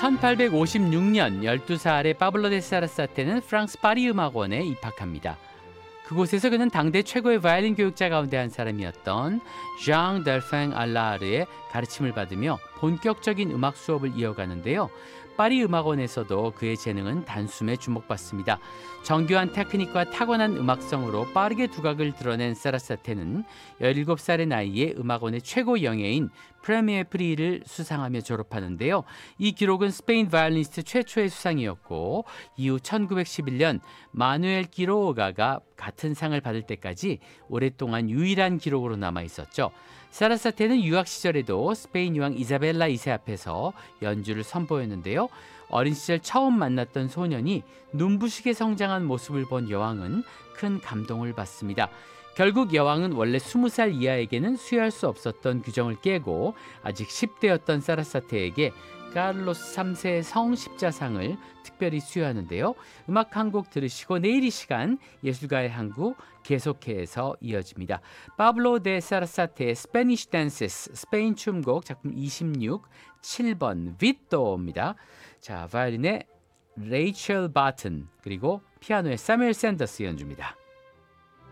1856년 12살의 파블로 데 사라사테는 프랑스 파리 음악원에 입학합니다. 그곳에서 그는 당대 최고의 바이올린 교육자 가운데 한 사람이었던 장 델팽 알라르의 가르침을 받으며 본격적인 음악 수업을 이어가는데요. 파리 음악원에서도 그의 재능은 단숨에 주목받습니다. 정교한 테크닉과 타고난 음악성으로 빠르게 두각을 드러낸 사라사테는 17살의 나이에 음악원의 최고 영예인 프레미에 프리를 수상하며 졸업하는데요. 이 기록은 스페인 바이올리니스트 최초의 수상이었고 이후 1911년 마누엘 끼로가가 같은 상을 받을 때까지 오랫동안 유일한 기록으로 남아 있었죠. 사라사테는 유학 시절에도 스페인 여왕 이사벨라 2세 앞에서 연주를 선보였는데요. 어린 시절 처음 만났던 소년이 눈부시게 성장한 모습을 본 여왕은 큰 감동을 받습니다. 결국 여왕은 원래 20살 이하에게는 수여할 수 없었던 규정을 깨고 아직 10대였던 사라사테에게 카를로스 3세의 성십자상을 특별히 수여하는데요. 음악 한 곡 들으시고 내일 이 시간 예술가의 항구 계속해서 이어집니다. 파블로 데 사라사테의 스페니쉬 댄세스 스페인 춤곡 작품 26 7번 비토입니다. 자, 바이올린의 레이첼 바튼 그리고 피아노의 사뮤엘 샌더스 연주입니다.